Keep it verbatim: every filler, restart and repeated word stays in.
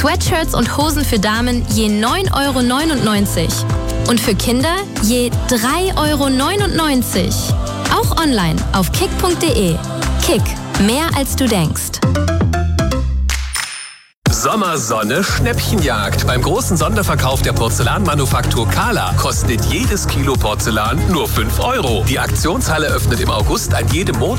Sweatshirts und Hosen für Damen je neun Euro neunundneunzig und für Kinder je drei Euro neunundneunzig. Auch online auf kick punkt de. Kick, mehr als du denkst. Sommersonne Schnäppchenjagd. Beim großen Sonderverkauf der Porzellanmanufaktur Kala kostet jedes Kilo Porzellan nur fünf Euro. Die Aktionshalle öffnet im August an jedem Montag